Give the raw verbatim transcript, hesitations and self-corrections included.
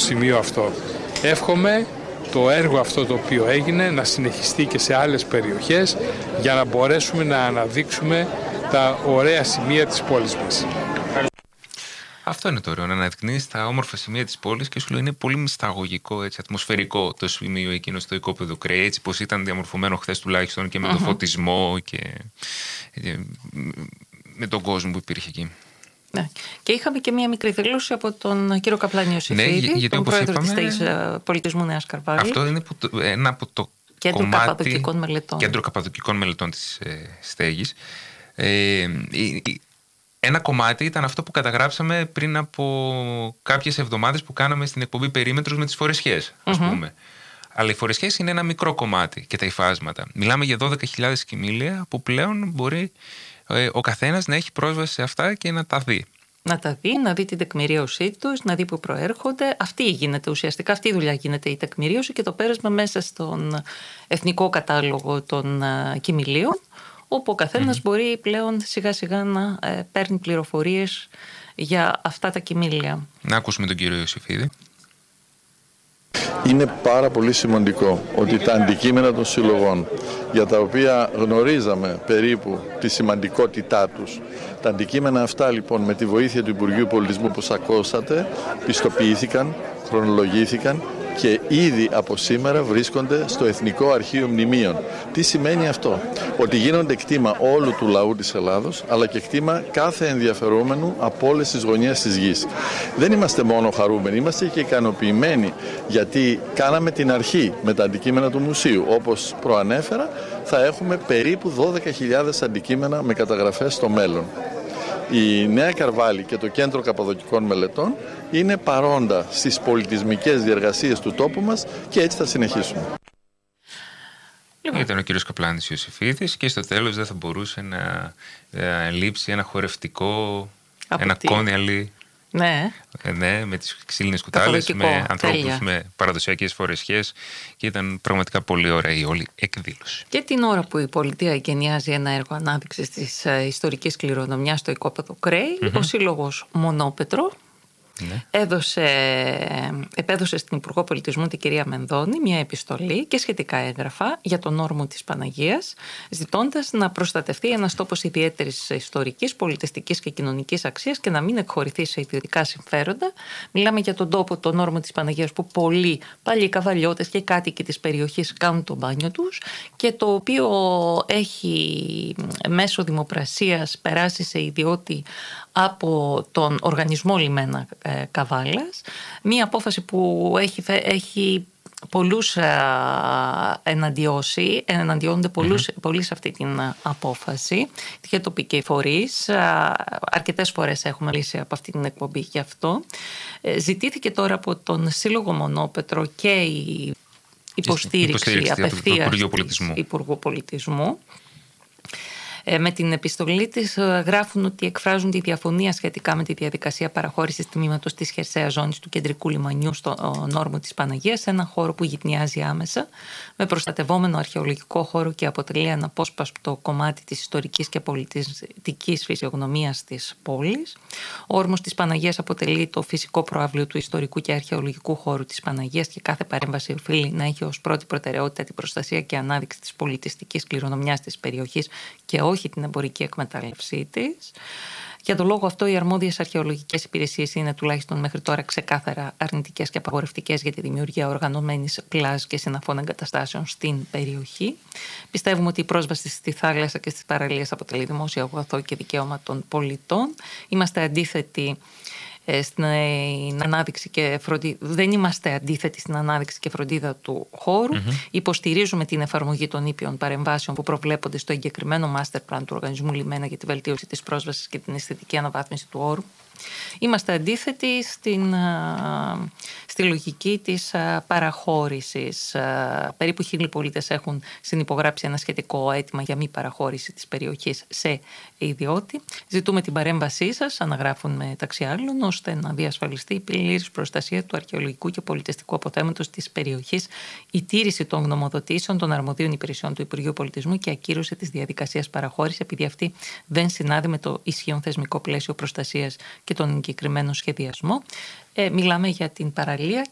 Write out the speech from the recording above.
σημείο αυτό. Εύχομαι το έργο αυτό το οποίο έγινε να συνεχιστεί και σε άλλες περιοχές για να μπορέσουμε να αναδείξουμε τα ωραία σημεία της πόλης μας. Αυτό είναι το ωραίο, να αναδεικνύεις τα όμορφα σημεία της πόλης και σου λέω είναι πολύ μυσταγωγικό, έτσι, ατμοσφαιρικό το σημείο εκείνο στο οικόπεδο Κρέη, έτσι πως ήταν διαμορφωμένο χθες τουλάχιστον και με uh-huh. το φωτισμό και με τον κόσμο που υπήρχε εκεί. Ναι. Και είχαμε και μία μικρή δήλωση από τον κύριο Καπλάνη Ιωσήφιδη, ναι, τον πρόεδρο είπαμε, της ΤΕΙΣ Πολιτισμού Νέας Καρβάλη. Αυτό είναι που το, ένα από το κέντρο κομμάτι, Καπαδοκικών Μελετών. Κέντρο Καπαδοκικών Μελετών της ε, Στέγης. Ε, ένα κομμάτι ήταν αυτό που καταγράψαμε πριν από κάποιες εβδομάδες που κάναμε στην εκπομπή Περίμετρος με τις φορεσιές, ας mm-hmm. πούμε. Αλλά οι φορεσιές είναι ένα μικρό κομμάτι και τα υφάσματα. Μιλάμε για δώδεκα χιλιάδες κοιμήλια που πλέον μπορεί ε, ο καθένας να έχει πρόσβαση σε αυτά και να τα δει. Να τα δει, να δει την τεκμηρίωσή τους, να δει που προέρχονται. Αυτή γίνεται ουσιαστικά, αυτή η δουλειά γίνεται, η τεκμηρίωση και το πέρασμα μέσα στον εθνικό κατάλογο των uh, κοιμηλίων, όπου ο καθένας mm-hmm. μπορεί πλέον σιγά σιγά να ε, παίρνει πληροφορίες για αυτά τα κοιμήλια. Να ακούσουμε τον κύριο Ιωσήφιδη. Είναι πάρα πολύ σημαντικό ότι τα αντικείμενα των συλλογών, για τα οποία γνωρίζαμε περίπου τη σημαντικότητά τους, τα αντικείμενα αυτά λοιπόν με τη βοήθεια του Υπουργείου Πολιτισμού, όπως ακούσατε, πιστοποιήθηκαν, χρονολογήθηκαν και ήδη από σήμερα βρίσκονται στο Εθνικό Αρχείο Μνημείων. Τι σημαίνει αυτό? Ότι γίνονται κτήμα όλου του λαού της Ελλάδος, αλλά και κτήμα κάθε ενδιαφερόμενου από όλες τις γωνιές της γης. Δεν είμαστε μόνο χαρούμενοι, είμαστε και ικανοποιημένοι, γιατί κάναμε την αρχή με τα αντικείμενα του μουσείου. Όπως προανέφερα, θα έχουμε περίπου δώδεκα χιλιάδες αντικείμενα με καταγραφές στο μέλλον. Η Νέα Καρβάλη και το Κέντρο Καπαδοκικών Μελετών είναι παρόντα στις πολιτισμικές διεργασίες του τόπου μας και έτσι θα συνεχίσουμε. Ήταν ο κύριος Καπλάνης Ιωσήφιδης και στο τέλος δεν θα μπορούσε να ε, λείψει ένα χορευτικό, από ένα τι? κόνιαλι. Ναι. Ναι, με τις ξύλινες κουτάλες, με ανθρώπους τέλεια. Με παραδοσιακές φορεσιές και ήταν πραγματικά πολύ ωραία η όλη εκδήλωση. Και την ώρα που η πολιτεία εγκαινιάζει ένα έργο ανάδειξης της ε, ιστορικής κληρονομιάς στο οικόπεδο Κρέη, mm-hmm. ο Σύλλογος Μονόπετρο ναι. έδωσε, επέδωσε στην Υπουργό Πολιτισμού την κυρία Μενδώνη μια επιστολή και σχετικά έγγραφα για τον όρμο της Παναγίας, ζητώντας να προστατευτεί ένας τόπος ιδιαίτερης ιστορικής, πολιτιστικής και κοινωνικής αξίας και να μην εκχωρηθεί σε ιδιωτικά συμφέροντα. Μιλάμε για τον τόπο, τον όρμο της Παναγίας, που πολλοί παλιοί καβαλιώτες και κάτοικοι της περιοχής κάνουν το μπάνιο τους και το οποίο έχει μέσω δημοπρασίας περάσει σε ιδιώτη από τον Οργανισμό Λιμένα ε, Καβάλας, μία απόφαση που έχει, έχει πολλούς ε, εναντιώσει, εναντιώνονται πολλούς, mm-hmm. πολλοί σε αυτή την απόφαση και τοπικοί φορείς. Αρκετές φορές έχουμε λύσει από αυτή την εκπομπή γι' αυτό. Ε, ζητήθηκε τώρα από τον Σύλλογο Μονόπετρο και η υποστήριξη, υποστήριξη απευθείας του Υπουργού Πολιτισμού. Με την επιστολή της γράφουν ότι εκφράζουν τη διαφωνία σχετικά με τη διαδικασία παραχώρησης τμήματος της χερσαίας ζώνης του κεντρικού λιμανιού στον όρμο της Παναγίας, σε ένα χώρο που γυτνιάζει άμεσα με προστατευόμενο αρχαιολογικό χώρο και αποτελεί αναπόσπαστο κομμάτι της ιστορικής και πολιτιστικής φυσιογνωμίας της πόλης. Ο όρμος της Παναγίας αποτελεί το φυσικό προαύλιο του ιστορικού και αρχαιολογικού χώρου της Παναγίας και κάθε παρέμβαση οφείλει να έχει ως πρώτη προτεραιότητα την προστασία και ανάδειξη της πολιτιστικής κληρονομιάς της περιοχής και όχι την εμπορική εκμετάλλευσή της. Για τον λόγο αυτό, οι αρμόδιες αρχαιολογικές υπηρεσίες είναι τουλάχιστον μέχρι τώρα ξεκάθαρα αρνητικές και απαγορευτικές για τη δημιουργία οργανωμένης πλάζ και συναφών εγκαταστάσεων στην περιοχή. Πιστεύουμε ότι η πρόσβαση στη θάλασσα και στις παραλίες αποτελεί δημόσιο αγαθό και δικαίωμα των πολιτών. Είμαστε αντίθετοι στην ανάδειξη και φροντίδα. Δεν είμαστε αντίθετοι στην ανάδειξη και φροντίδα του χώρου. Mm-hmm. Υποστηρίζουμε την εφαρμογή των ήπιων παρεμβάσεων που προβλέπονται στο εγκεκριμένο master plan του Οργανισμού Λιμένα για τη βελτίωση της πρόσβασης και την αισθητική αναβάθμιση του όρου. Είμαστε αντίθετοι στην, στη λογική της παραχώρησης. Περίπου χίλιοι πολίτες έχουν συνυπογράψει ένα σχετικό αίτημα για μη παραχώρηση της περιοχής σε ιδιώτη. Ζητούμε την παρέμβασή σας, αναγράφουν μεταξύ άλλων, ώστε να διασφαλιστεί η πλήρης προστασία του αρχαιολογικού και πολιτιστικού αποθέματος της περιοχής, η τήρηση των γνωμοδοτήσεων των αρμοδίων υπηρεσιών του Υπουργείου Πολιτισμού και ακύρωση της διαδικασίας παραχώρησης, επειδή αυτή δεν συνάδει με το ισχύον θεσμικό πλαίσιο προστασίας και τον εγκεκριμένο σχεδιασμό. Ε, μιλάμε για την παραλία